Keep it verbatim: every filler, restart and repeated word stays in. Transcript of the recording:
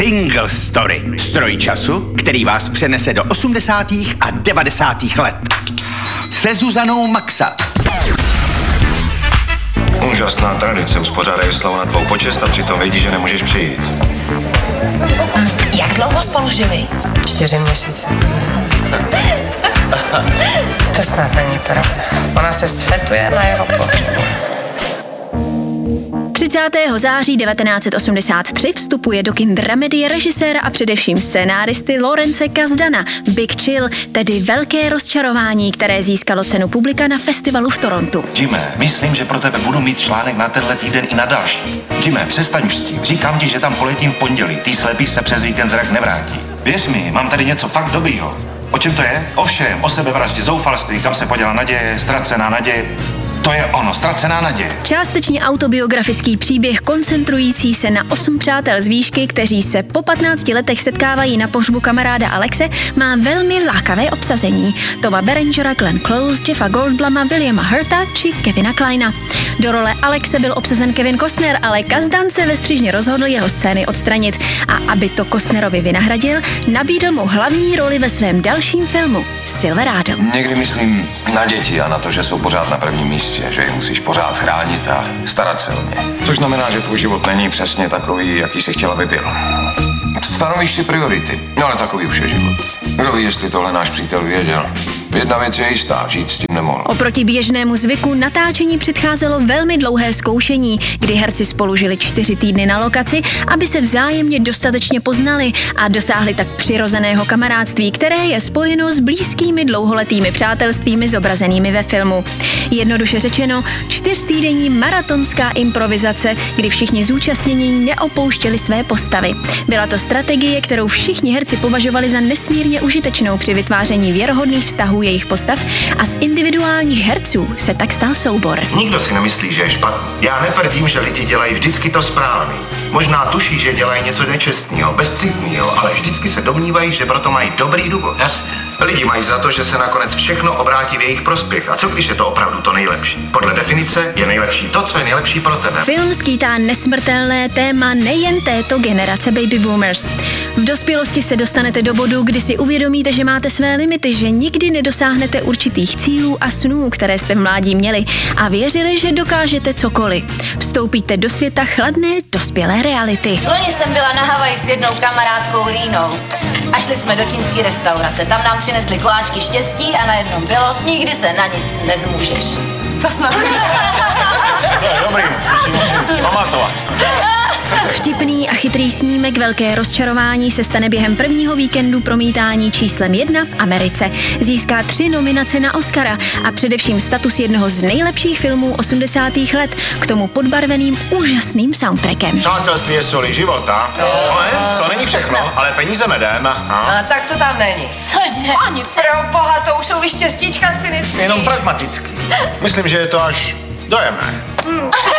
Single Story. Stroj času, který vás přenese do osmdesátých a devadesátých let. Se Zuzanou Maxa. Úžasná tradice. Uspořádají oslavu na tvou počest a přitom vědí, že nemůžeš přijít. Hm. Jak dlouho spolu žili? Čtyři měsíce. To snad není pravda. Ona se svetuje na jeho pohřbu. třicátého září devatenáct set osmdesát tři vstupuje do kin dramedie režiséra a především scénáristy Lawrence Kasdana Big Chill, tedy Velké rozčarování, které získalo cenu publika na festivalu v Torontu. Jimmy, myslím, že pro tebe budu mít článek na tenhle týden i na další. Jimmy, přestaň už s tím. Říkám ti, že tam poletím v pondělí. Tý slepý se přes víkend zrak nevrátí. Věř mi, mám tady něco fakt dobrýho. O čem to je? O všem, o sebevraždě, zoufalství, kam se poděla naděje, ztracená naděje. To je ono, ztracená naděje. Částečně autobiografický příběh koncentrující se na osm přátel z výšky, kteří se po patnácti letech setkávají na pohřbu kamaráda Alexe, má velmi lákavé obsazení. Toma Berengera, Glenn Close, Jeffa Goldbluma, Williama Hurta či Kevina Kleina. Do role Alexe byl obsazen Kevin Costner, ale Kasdan se ve střižně rozhodl jeho scény odstranit a aby to Costnerovi vynahradil, nabídl mu hlavní roli ve svém dalším filmu Silverado. Někdy myslím na děti a na to, že jsou pořád na prvním místě, že je musíš pořád chránit a starat se o ně. Což znamená, že tvůj život není přesně takový, jaký jsi chtěla, aby byl. Stanovíš si priority, no ale takový už je život. Kdo ví, jestli tohle náš přítel věděl. Jedna věc je jistá, žít s tím nemohl. Oproti běžnému zvyku natáčení předcházelo velmi dlouhé zkoušení, kdy herci spolu žili čtyři týdny na lokaci, aby se vzájemně dostatečně poznali a dosáhli tak přirozeného kamarádství, které je spojeno s blízkými dlouholetými přátelstvími zobrazenými ve filmu. Jednoduše řečeno, čtyřtýdenní maratonská improvizace, kdy všichni zúčastnění neopouštěli své postavy. Byla to strategie, kterou všichni herci považovali za nesmírně užitečnou při vytváření věrohodných vztahů jejich postav a z individuálních herců se tak stal soubor. Nikdo si nemyslí, že je špatný. Já netvrdím, že lidi dělají vždycky to správný. Možná tuší, že dělají něco nečestného, bezcitného, ale vždycky se domnívají, že proto mají dobrý důvod. Jasně. Lidi mají za to, že se nakonec všechno obrátí v jejich prospěch. A co když je to opravdu to nejlepší? Podle definice je nejlepší to, co je nejlepší pro tebe. Film skýtá nesmrtelné téma nejen této generace baby boomers. V dospělosti se dostanete do bodu, kdy si uvědomíte, že máte své limity, že nikdy nedosáhnete určitých cílů a snů, které jste v mládí měli a věřili, že dokážete cokoliv. Vstoupíte do světa chladné, dospělé reality. Loni jsem byla na Havaji s jednou kamarádkou Rínou a šli jsme do čínské restaurace. Tam nám přinesli koláčky štěstí a najednou bylo, nikdy se na nic nezmůžeš. To snad není. Dobrý, musím, musím pamatovat. Vtipný a chytrý snímek Velké rozčarování se stane během prvního víkendu promítání číslem jedna v Americe. Získá tři nominace na Oscara a především status jednoho z nejlepších filmů osmdesátých let, k tomu podbarveným úžasným soundtrackem. Přátelství je soli života. No, ale to není všechno, ale peníze medem. A tak to tam není. Cože? A nic. Pro boha, to už jsou vyštěstíčka cynický. Jenom pragmaticky. Myslím, že je to až dojemné.